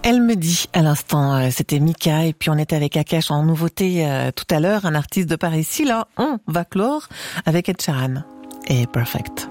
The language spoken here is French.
Elle me dit à l'instant, c'était Mika, et puis on était avec Akash en nouveauté tout à l'heure, un artiste de par ici. Là, on va clore avec Ed Sheeran et Perfect.